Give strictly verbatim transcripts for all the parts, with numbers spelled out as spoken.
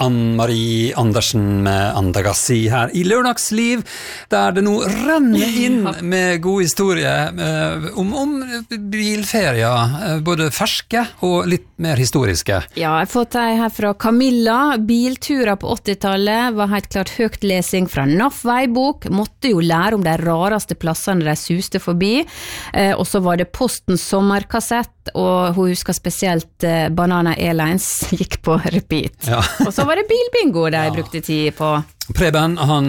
Ann-Marie Andersen med Andagassi her i Lørdagsliv, der det nå renner inn med god historie eh, om, om bilferier, eh, både ferske og litt mer historiske. Ja, jeg har fått ei her fra Camilla. Bilturer på åttitallet var helt klart høyt lesing fra N A F veibok, måtte jo lære om de rareste plassene de suste forbi, eh, og så var det Postens sommerkassett, og hun husker spesielt eh, Banana Airlines gikk på repeat. Ja. Og så var det bilbingo de ja. brukte tid på. Preben, han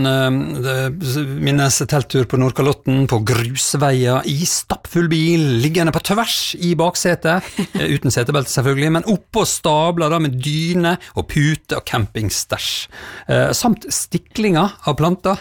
minnes telttur på Nordkalotten på grusveier i stappfull bil, liggende på tvers i baksetet, uten setebelte selvfølgelig, men oppå stabler da med dyne og pute og campingstæsj, samt stiklinger av planter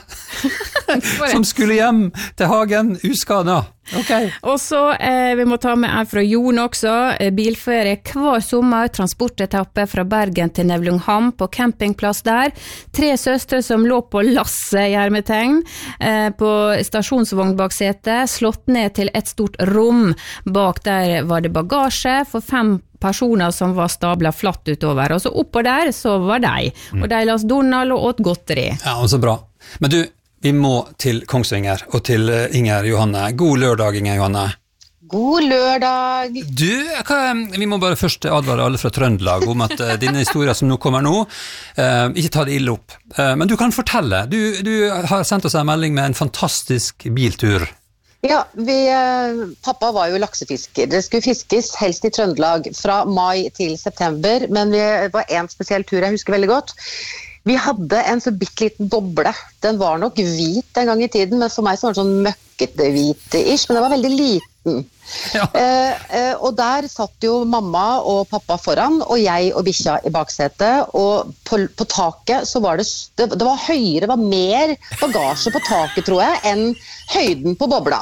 som skulle hjem til hagen uskadet. Okay. Og så eh, vi må ta med en fra Jon også, eh, bilferie hver sommer, transportetappe fra Bergen til Nevlungham på campingplass der, tre søstre som lå på lasse i hermetegn eh, på stasjonsvogn bak setet, slått ned til et stort rom, bak der var det bagasje for fem personer som var stablet flatt utover, og så oppå der så var de, og de las Donald og åt godteri. Ja, og så bra. Men du, vi må til Kongsvinger og til Inger Johanne. God lørdag, Inger Johanne. God lørdag. Du, hva, vi må bare først advare alle fra Trøndelag om at uh, dine historier som nå kommer nå, uh, ikke ta det ille opp. Uh, men du kan fortelle. Du, du har sendt oss en melding med en fantastisk biltur. Ja, vi, uh, pappa var jo laksefisker. Det skulle fiskes helst i Trøndelag fra mai til september, men vi var en spesiell tur jeg husker veldig godt. Vi hadde en så bitteliten boble. Den var nok hvit den gang i tiden, men for meg så var den sånn møkkete hvite-ish, men den var veldig liten. Ja. Eh, eh, og der satt jo mamma og pappa foran, og jeg og bikkja i baksetet, og på, på taket så var det, det, det var høyere, det var mer bagasje på taket, tror jeg, enn høyden på bobla.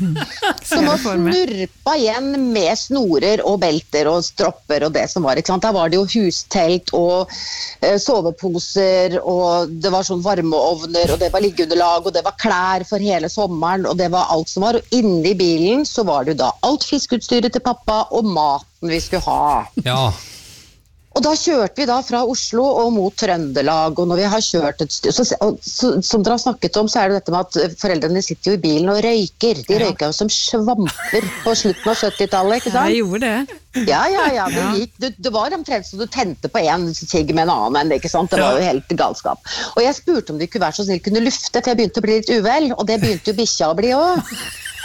Som var snurpa igjen med snorer og belter og stropper og det som var, ikke sant? Der var det jo hustelt og eh, soveposer, og det var sånn varmeovner, og det var liggeunderlag, og det var klær for hele sommeren, og det var alt som var, og inne i bilen så var det jo da alt fiskeutstyret til pappa og maten vi skulle ha. Ja. Og da kjørte vi da fra Oslo og mot Trøndelag, og når vi har kjørt et styr, så, så, så, som dere har snakket om, så er det dette med at foreldrene sitter jo i bilen og røyker. De røyker jo som svamper på slutten av syttitallet, ikke sant? Jeg gjorde det. Ja, ja, ja. Det, gikk, det, det var omtrent så du tente på en kigg med en annen, ikke sant? Det var jo helt galskap. Og jeg spurte om de kunne være så snill kunne lufte, for jeg begynte å bli litt uvel, og det begynte jo bikkja å bli også.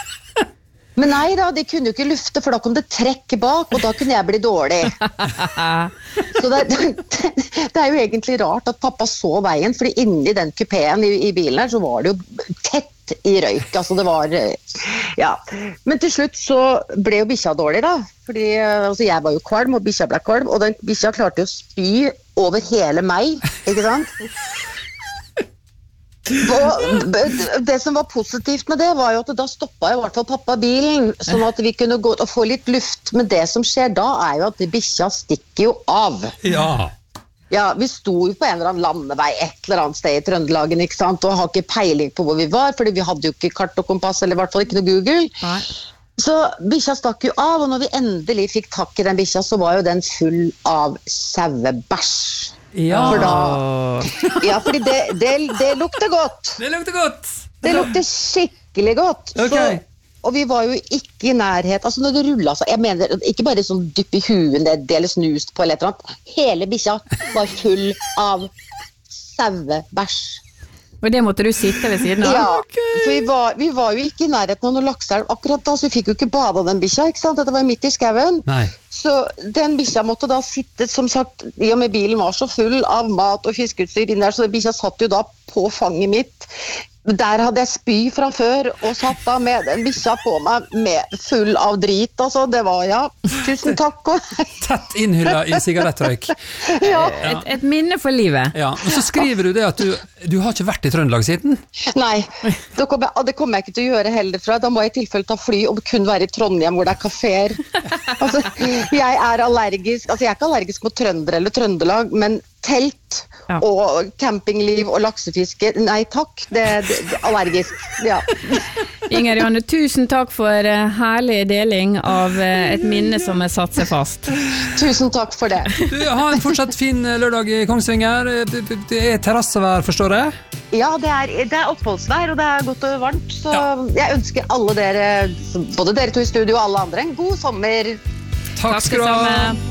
Men nei da, de kunne jo ikke lufte, for da kom det trekk bak, og da kunne jeg bli dårlig. Så det, det, det er jo egentlig rart at pappa så veien, fordi inni den kupeen i, i bilen her, så var det jo tett i røyk. Altså det var, ja. Men til slutt så ble jo bikkja dårlig da, fordi altså, jeg var jo kvalm, og bikkja ble kvalm, og den bikkja klarte jo å spy over hele meg, ikke sant? Og det som var positivt med det var jo at da stoppet i hvert fall pappa bilen, sånn at vi kunne gå og få litt luft, men det som skjer da er jo at bikkja stikker jo av. Ja. Ja, vi sto jo på en eller annen landevei et eller annet sted i Trøndelagen, ikke sant, og har ikke peiling på hvor vi var, fordi vi hadde jo ikke kart og kompass, eller i hvert fall ikke noe Google. Nei. Så bikkja stakk jo av, og når vi endelig fikk tak i den bikkja, så var jo den full av sauebæsj. Ja. For da, ja, fordi det, det, det lukter godt. Det lukter godt. Det lukter skikkelig godt. Okay. Så, og vi var jo ikke i nærhet, altså når det rullet, altså, jeg mener, ikke bare sånn dypp i huet ned, eller snust på eller et eller annet. Hele bikkja var full av sauebæsj. Og det måtte du sitte ved siden av? Ja, for vi var, vi var jo ikke i nærheten av noen lakseelv akkurat da, så vi fikk jo ikke bade den bikkja, ikke sant? Dette var midt i skauen. Nei. Så den bikkja måtte da sitte, som sagt, i og med bilen var så full av mat og fiskeutstyr inn der, så bikkja satt jo da på fanget mitt. Der hadde jeg spy fra før, og satt da med en bikkja på meg med full av drit, altså. Det var, ja, tusen takk. Tett innhylla i sigarettrøyk. Ja. Et, et minne for livet. Ja, og så skriver du det at du, du har ikke vært i Trøndelag siden? Nei, det kommer, og det kommer jeg ikke til å gjøre heller fra. Da må jeg i tilfelle ta fly og kun være i Trondheim hvor det er kaféer. Altså, jeg er allergisk, altså jeg er ikke allergisk mot trønder eller Trøndelag, men telt Ja. og campingliv og laksefiske. Nei takk, det er allergisk. Ja. Inger Janne, tusen takk for eh, herlig deling av eh, et minne som er satt seg fast. Tusen takk for det. Du, ha en fortsatt fin lørdag i Kongsvinger. Det er terrassevær, forstår jeg? Ja, det er, det er oppholdsvær, og det er godt og varmt, så jeg ønsker alle dere, både dere to i studio og alle andre, en god sommer. Takk skal du ha.